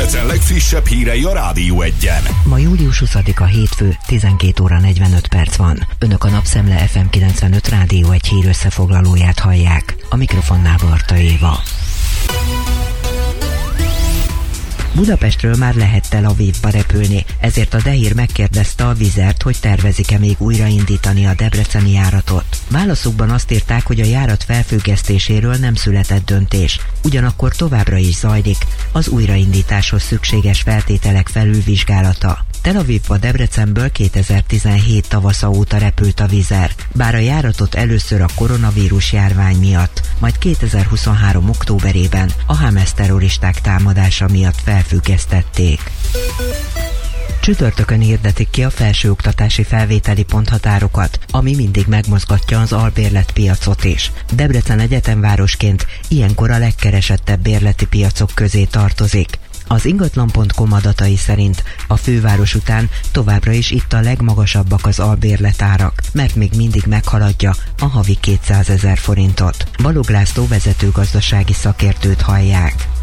Debrecen legfrissebb hírei a Rádió Egyen. Ma július 20-a hétfő, 12 óra 45 perc van. Önök a Napszemle FM 95 Rádió egy hír összefoglalóját hallják. A mikrofonnál Barta Éva. Budapestről már lehet Tel Avivba repülni, ezért a Dehír megkérdezte a Vizert, hogy tervezik-e még újraindítani a debreceni járatot. Válaszukban azt írták, hogy a járat felfüggesztéséről nem született döntés, ugyanakkor továbbra is zajlik az újraindításhoz szükséges feltételek felülvizsgálata. Tel Avivba Debrecenből 2017 tavasza óta repült a Vizer, bár a járatot először a koronavírus járvány miatt, majd 2023 októberében a Hamas terroristák támadása miatt felfüggesztették. Csütörtökön hirdetik ki a felsőoktatási felvételi ponthatárokat, ami mindig megmozgatja az albérletpiacot is. Debrecen egyetemvárosként ilyenkor a legkeresettebb bérleti piacok közé tartozik. Az ingatlan.com adatai szerint a főváros után továbbra is itt a legmagasabbak az albérletárak, mert még mindig meghaladja a havi 200 000 forintot. Balogh László vezető gazdasági szakértőt hallják.